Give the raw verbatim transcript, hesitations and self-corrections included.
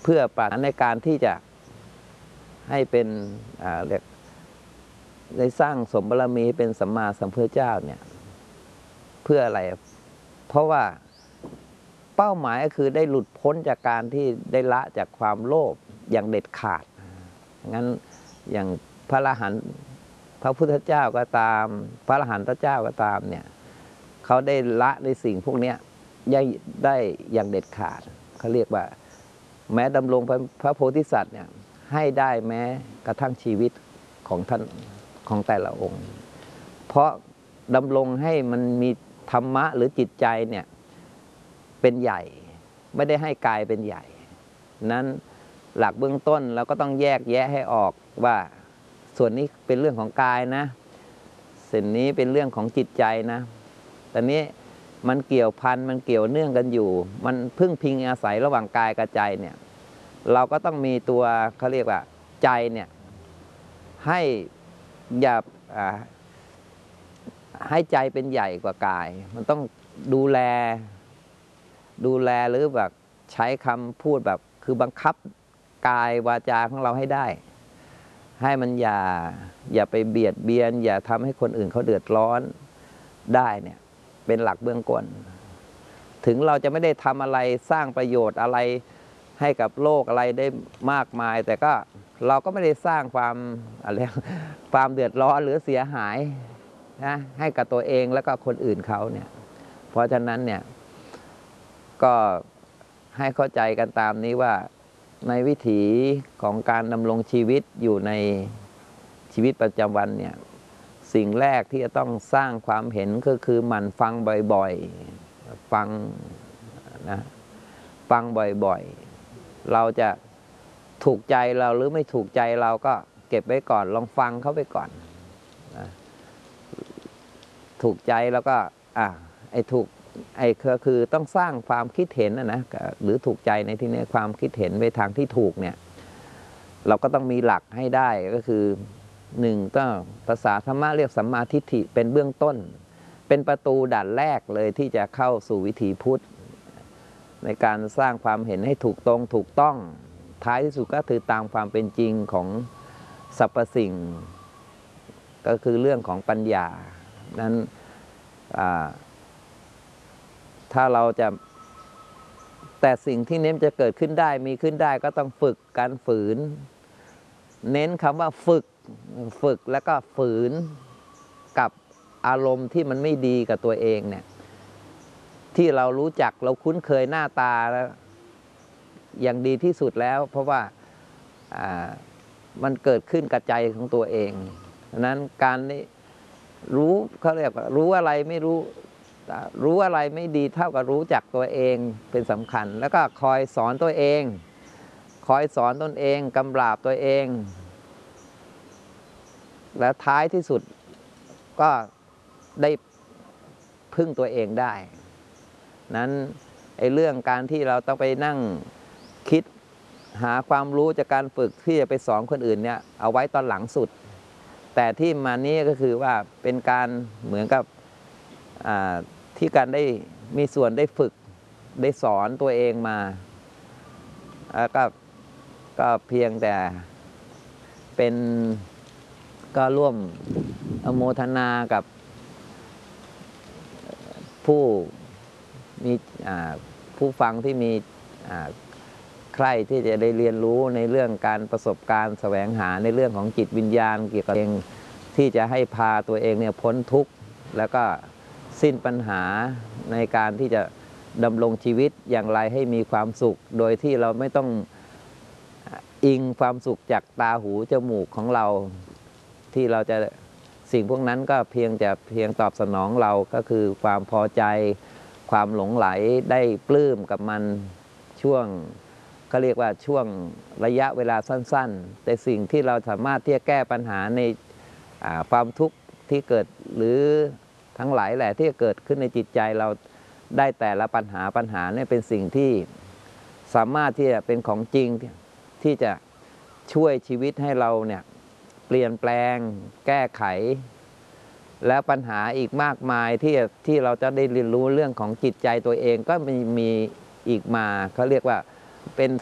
เพื่อปรารถนาในการที่จะให้เป็นเรียกได้สร้างสมบารมีเป็นสัมมาสัมพุทธเจ้าเนี่ยเพื่ออะไรเพราะว่าเป้าหมายก็คือได้หลุดพ้นจากการที่ได้ละจากความโลภอย่างเด็ดขาดงั้นอย่างพระอรหันต์พระพุทธเจ้าก็ตามพระอรหันตเจ้าก็ตามเนี่ยเขาได้ละในสิ่งพวกนี้ได้อย่างเด็ดขาดเขาเรียกว่าแม้ดำรงพระโพธิสัตว์เนี่ยให้ได้แม้กระทั่งชีวิตของท่านของแต่ละองค์เพราะดำรงให้มันมีธรรมะหรือจิตใจเนี่ยเป็นใหญ่ไม่ได้ให้กายเป็นใหญ่นั้นหลักเบื้องต้นเราก็ต้องแยกแยะให้ออกว่าส่วนนี้เป็นเรื่องของกายนะส่วนนี้เป็นเรื่องของจิตใจนะแต่นี้มันเกี่ยวพันมันเกี่ยวเนื่องกันอยู่มันพึ่งพิงอาศัยระหว่างกายกับใจเนี่ยเราก็ต้องมีตัวเขาเรียกว่าใจเนี่ยให้อย่าให้ใจเป็นใหญ่กว่ากายมันต้องดูแลดูแลหรือแบบใช้คำพูดแบบคือบังคับกายวาจาของเราให้ได้ให้มันอย่าอย่าไปเบียดเบียนอย่าทำให้คนอื่นเขาเดือดร้อนได้เนี่ยเป็นหลักเบื้องต้นถึงเราจะไม่ได้ทำอะไรสร้างประโยชน์อะไรให้กับโลกอะไรได้มากมายแต่ก็เราก็ไม่ได้สร้างความอะไรความเดือดร้อนหรือเสียหายนะให้กับตัวเองแล้วก็คนอื่นเขาเนี่ยเพราะฉะนั้นเนี่ยก็ให้เข้าใจกันตามนี้ว่าในวิถีของการดำรงชีวิตอยู่ในชีวิตประจำวันเนี่ยสิ่งแรกที่จะต้องสร้างความเห็นก็คือหมั่นฟังบ่อยๆฟังนะฟังบ่อยๆเราจะถูกใจเราหรือไม่ถูกใจเราก็เก็บไว้ก่อนลองฟังเขาไปก่อนนะถูกใจแล้วก็อ่ะไอ้ถูกไอ้ก็คือต้องสร้างความคิดเห็นนะนะหรือถูกใจในที่นี้ความคิดเห็นไปทางที่ถูกเนี่ยเราก็ต้องมีหลักให้ได้ก็คือหนึ่งต้องภาษาธรรมะเรียกสัมมาทิฏฐิเป็นเบื้องต้นเป็นประตูด่านแรกเลยที่จะเข้าสู่วิถีพุทธในการสร้างความเห็นให้ถูกตรงถูกต้องท้ายที่สุดก็คือตามความเป็นจริงของสรรพสิ่งก็คือเรื่องของปัญญานั้นถ้าเราจะแต่สิ่งที่เน้นจะเกิดขึ้นได้มีขึ้นได้ก็ต้องฝึกการฝืนเน้นคำว่าฝึกฝึกแล้วก็ฝืนกับอารมณ์ที่มันไม่ดีกับตัวเองเนี่ยที่เรารู้จักเราคุ้นเคยหน้าตาแล้วอย่างดีที่สุดแล้วเพราะว่ามันเกิดขึ้นกับใจของตัวเองดังนั้นการนี้รู้เขาเรียกว่ารู้อะไรไม่รู้รู้อะไรไม่ดีเท่ากับรู้จักตัวเองเป็นสำคัญแล้วก็คอยสอนตัวเองคอยสอนตนเองกำราบตัวเองและท้ายที่สุดก็ได้พึ่งตัวเองได้นั้นไอ้เรื่องการที่เราต้องไปนั่งคิดหาความรู้จากการฝึกที่จะไปสอนคนอื่นเนี่ยเอาไว้ตอนหลังสุดแต่ที่มานี้ก็คือว่าเป็นการเหมือนกับที่การได้มีส่วนได้ฝึกได้สอนตัวเองมาแล้วก็ก็เพียงแต่เป็นก็ร่วมอโมทนากับผู้มีผู้ฟังที่มีใครที่จะได้เรียนรู้ในเรื่องการประสบการณ์แสวงหาในเรื่องของจิตวิญญาณเกี่ยวกับเองที่จะให้พาตัวเองเนี่ยพ้นทุกข์แล้วก็สิ้นปัญหาในการที่จะดำรงชีวิตอย่างไรให้มีความสุขโดยที่เราไม่ต้องอิงความสุขจากตาหูจมูกของเราที่เราจะสิ่งพวกนั้นก็เพียงจะเพียงตอบสนองเราก็คือความพอใจความหลงไหลได้ปลื้มกับมันช่วงเขาเรียกว่าช่วงระยะเวลาสั้นๆแต่สิ่งที่เราสามารถที่จะแก้ปัญหาในความทุกข์ที่เกิดหรือทั้งหลายแหละที่เกิดขึ้นในจิตใจเราได้แต่ละปัญหาปัญหาเนี่ยเป็นสิ่งที่สามารถที่จะเป็นของจริงที่จะช่วยชีวิตให้เราเนี่ยเปลี่ยนแปลงแก้ไขและปัญหาอีกมากมายที่ที่เราจะได้เรียนรู้เรื่องของจิตใจตัวเองก็มีมีอีกมาเขาเรียกว่าเป็น